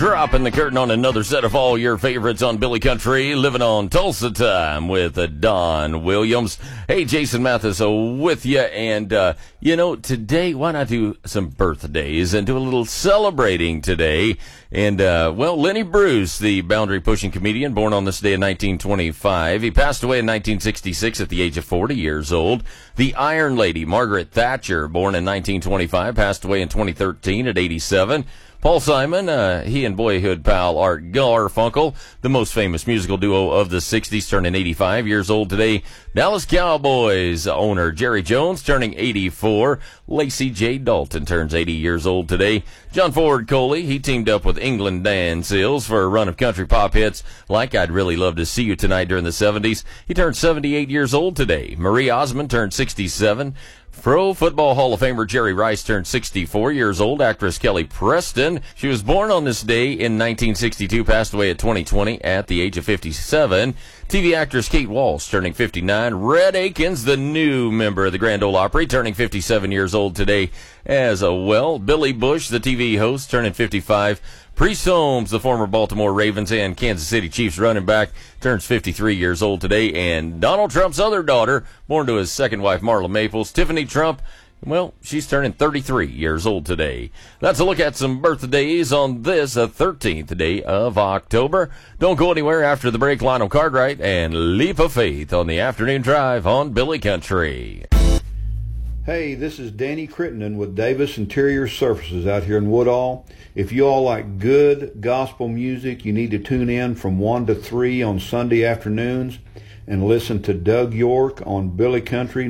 dropping the curtain on another set of all your favorites on Billy Country, living on Tulsa time with Don Williams. Hey, Jason Mathis with you, and today, why not do some birthdays and do a little celebrating today? And, Lenny Bruce, the boundary-pushing comedian, born on this day in 1925. He passed away in 1966 at the age of 40 years old. The Iron Lady, Margaret Thatcher, born in 1925, passed away in 2013 at 87. Paul Simon, he and boyhood pal Art Garfunkel, the most famous musical duo of the 60s, turning 85 years old today. Dallas Cowboys owner Jerry Jones, turning 84. Lacey J. Dalton turns 80 years old today. John Ford Coley, he teamed up with England Dan Seals for a run of country pop hits like I'd Really Love to See You Tonight during the 70s. He turned 78 years old today. Marie Osmond turned 67. Pro Football Hall of Famer Jerry Rice turned 64 years old. Actress Kelly Preston, she was born on this day in 1962, passed away at 2020 at the age of 57. TV actress Kate Walsh turning 59. Red Akins, the new member of the Grand Ole Opry, turning 57 years old today as well. Billy Bush, the TV host, turning 55. Priest Holmes, the former Baltimore Ravens and Kansas City Chiefs running back, turns 53 years old today. And Donald Trump's other daughter, born to his second wife Marla Maples, Tiffany Trump, well, she's turning 33 years old today. That's a look at some birthdays on this 13th day of October. Don't go anywhere after the break. Lionel Cartwright and Leap of Faith on the afternoon drive on Billy Country. Hey, this is Danny Crittenden with Davis Interior Surfaces out here in Woodall. If you all like good gospel music, you need to tune in from 1 to 3 on Sunday afternoons and listen to Doug York on Billy Country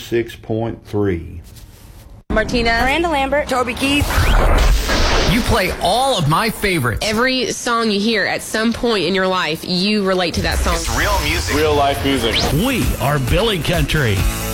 96.3. Martina, Miranda Lambert, Toby Keith. You play all of my favorites. Every song you hear at some point in your life, you relate to that song. It's real music. Real life music. We are Billy Country.